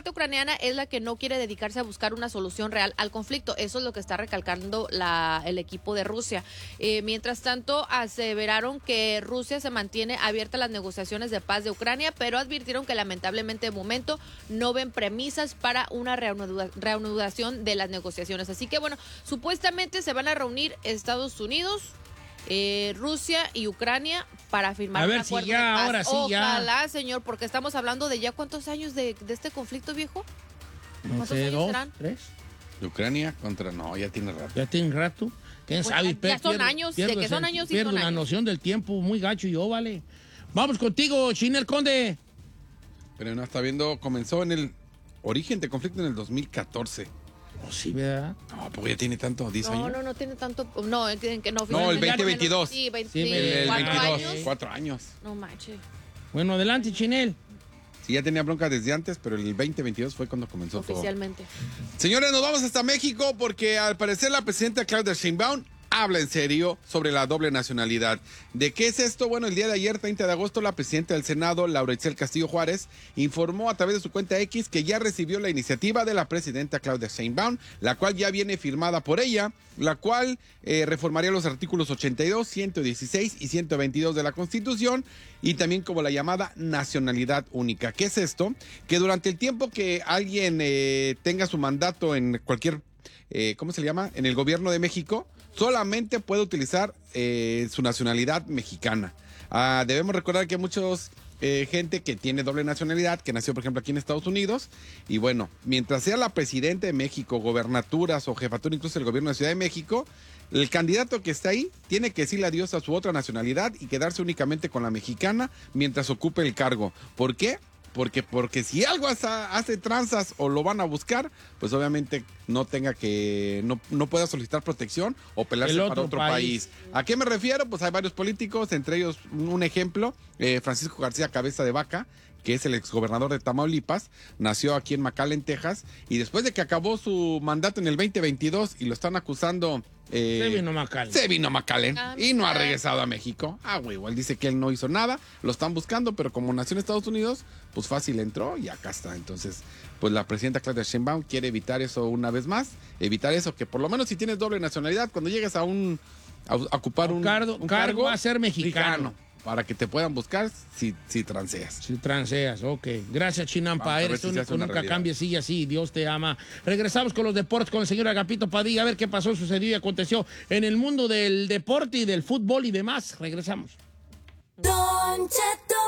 parte ucraniana es la que no quiere dedicarse a buscar una solución real al conflicto. Eso es lo que está recalcando el equipo de Rusia. Mientras tanto, aseveraron que Rusia se mantiene abierta a las negociaciones de paz de Ucrania, pero advirtieron que lamentablemente de momento no ven premisas para una reanudación de las negociaciones. Así que bueno, supuestamente se van a reunir Estados Unidos, Rusia y Ucrania para firmar un acuerdo de paz. Ahora sí, Ojalá, señor, porque estamos hablando de ya cuántos años de este conflicto, viejo. No sé, 2, 3. De Ucrania contra... No, ya tiene rato. Ya tiene rato. ¿Quién sabe? Ya son años, de que son años y pierdo son la años. noción del tiempo, muy gacho yo, vale. Vamos contigo, Chinel Conde. Pero no, está viendo, comenzó en el origen de conflicto en el 2014. Oh, sí, ¿verdad? No, porque ya tiene tanto, 10 años. No tiene tanto. No, que no. No, el 2022. Sí, el 24 22, años. 4 años. No manches. Bueno, adelante, Chinel. Sí, ya tenía bronca desde antes, pero el 2022 fue cuando comenzó oficialmente. todo. Señores, nos vamos hasta México porque al parecer la presidenta Claudia Sheinbaum habla en serio sobre la doble nacionalidad. ¿De qué es esto? Bueno, el día de ayer, 30 de agosto, la presidenta del Senado, Laura Itzel Castillo Juárez, informó a través de su cuenta X que ya recibió la iniciativa de la presidenta Claudia Sheinbaum, la cual ya viene firmada por ella, la cual reformaría los artículos 82, 116 y 122 de la Constitución, y también como la llamada nacionalidad única. ¿Qué es esto? Que durante el tiempo que alguien tenga su mandato en cualquier, ¿cómo se le llama? En el gobierno de México, solamente puede utilizar su nacionalidad mexicana. Debemos recordar que hay muchos gente que tiene doble nacionalidad, que nació, por ejemplo, aquí en Estados Unidos. Y bueno, mientras sea la presidenta de México, gobernaturas o jefatura incluso del gobierno de Ciudad de México, el candidato que está ahí tiene que decirle adiós a su otra nacionalidad y quedarse únicamente con la mexicana mientras ocupe el cargo. ¿Por qué? Porque si algo hace tranzas o lo van a buscar, pues obviamente no pueda solicitar protección o pelearse para otro país. ¿A qué me refiero? Pues hay varios políticos, entre ellos un ejemplo, Francisco García Cabeza de Vaca, que es el exgobernador de Tamaulipas, nació aquí en McAllen, Texas, y después de que acabó su mandato en el 2022 y lo están acusando... Se vino a McAllen y no ha regresado a México. Güey, igual dice que él no hizo nada, lo están buscando, pero como nació en Estados Unidos, pues fácil entró y acá está. Entonces, pues la presidenta Claudia Sheinbaum quiere evitar eso una vez más, evitar eso, que por lo menos si tienes doble nacionalidad, cuando llegues a ocupar un cargo, va a ser mexicano. Para que te puedan buscar si transeas. Si transeas, ok. Gracias, Chinampa. Eres único, nunca cambies, sigue así. Dios te ama. Regresamos con los deportes con el señor Agapito Padilla. A ver qué pasó, sucedió y aconteció en el mundo del deporte y del fútbol y demás. Regresamos. Don Cheto.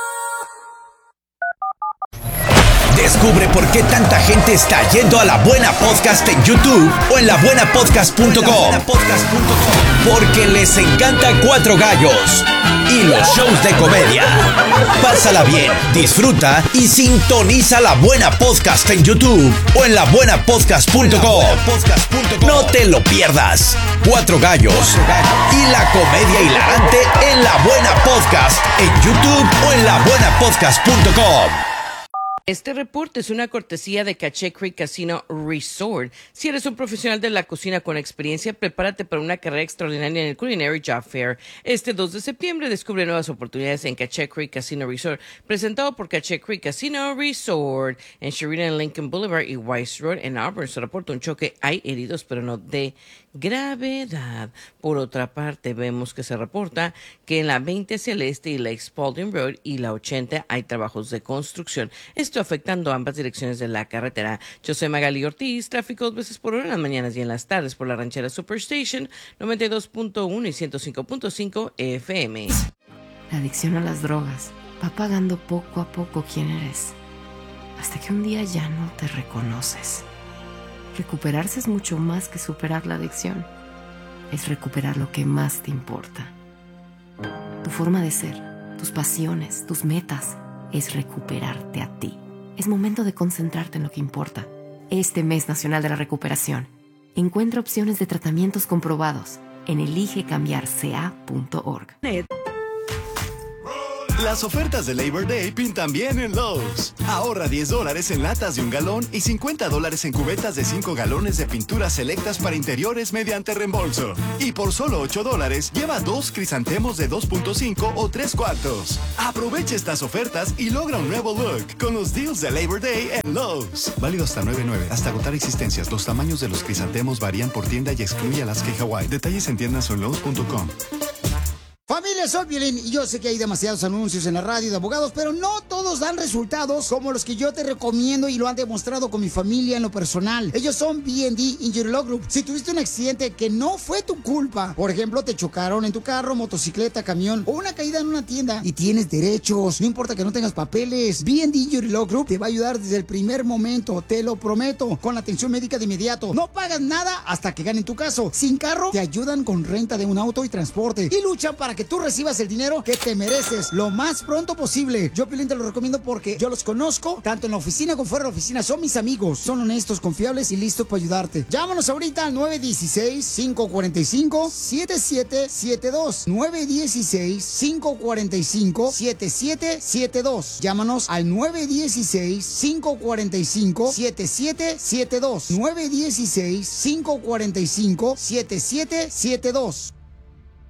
Descubre por qué tanta gente está yendo a La Buena Podcast en YouTube o en labuenapodcast.com. Porque les encanta Cuatro Gallos y los shows de comedia. Pásala bien, disfruta y sintoniza La Buena Podcast en YouTube o en labuenapodcast.com. No te lo pierdas. Cuatro Gallos y la comedia hilarante en La Buena Podcast en YouTube o en labuenapodcast.com. Este reporte es una cortesía de Cache Creek Casino Resort. Si eres un profesional de la cocina con experiencia, prepárate para una carrera extraordinaria en el Culinary Job Fair. Este 2 de septiembre descubre nuevas oportunidades en Cache Creek Casino Resort, presentado por Cache Creek Casino Resort en Sheridan, Lincoln Boulevard y Weiss Road en Auburn. Se reporta un choque, hay heridos, pero no de gravedad. Por otra parte, vemos que se reporta que en la 20 hacia el este y la Spalding Road y la 80 hay trabajos de construcción. Esto afectando ambas direcciones de la carretera. Yo soy Magali Ortiz, tráfico 2 veces por hora en las mañanas y en las tardes por la ranchera Superstation 92.1 y 105.5 FM. La adicción a las drogas va pagando poco a poco quién eres, hasta que un día ya no te reconoces. Recuperarse es mucho más que superar la adicción. Es recuperar lo que más te importa. Tu forma de ser, tus pasiones, tus metas. Es recuperarte a ti. Es momento de concentrarte en lo que importa. Este mes nacional de la recuperación, encuentra opciones de tratamientos comprobados en eligecambiarca.org. Las ofertas de Labor Day pintan bien en Lowe's. Ahorra $10 en latas de 1 galón y $50 en cubetas de 5 galones de pinturas selectas para interiores mediante reembolso. Y por solo $8, lleva 2 crisantemos de 2.5 o 3/4. Aprovecha estas ofertas y logra un nuevo look con los deals de Labor Day en Lowe's. Válido hasta 9/9. Hasta agotar existencias. Los tamaños de los crisantemos varían por tienda y excluye Alaska y Hawaii. Detalles en tiendas o en Lowe's.com. Familia, soy Piolín y yo sé que hay demasiados anuncios en la radio de abogados, pero no todos dan resultados como los que yo te recomiendo y lo han demostrado con mi familia en lo personal. Ellos son B&D Injury Law Group. Si tuviste un accidente que no fue tu culpa, por ejemplo, te chocaron en tu carro, motocicleta, camión o una caída en una tienda y tienes derechos, no importa que no tengas papeles, B&D Injury Law Group te va a ayudar desde el primer momento, te lo prometo, con la atención médica de inmediato. No pagas nada hasta que ganen tu caso. Sin carro, te ayudan con renta de un auto y transporte y luchan para que tú recibas el dinero que te mereces lo más pronto posible. Yo, Piolín, te lo recomiendo porque yo los conozco, tanto en la oficina como fuera de la oficina. Son mis amigos, son honestos, confiables y listos para ayudarte. Llámanos ahorita al 916-545-7772. 916-545-7772. Llámanos al 916-545-7772. 916-545-7772.